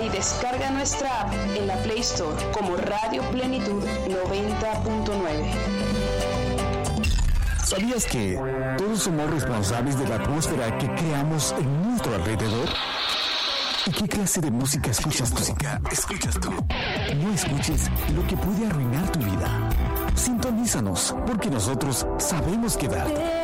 y descarga nuestra app en la Play Store como Radio Plenitud 90.9. ¿Sabías que todos somos responsables de la atmósfera que creamos en nuestro alrededor? ¿Y qué clase de música escuchas tú? No escuches lo que puede arruinar tu vida. Sintonízanos, porque nosotros sabemos qué darte.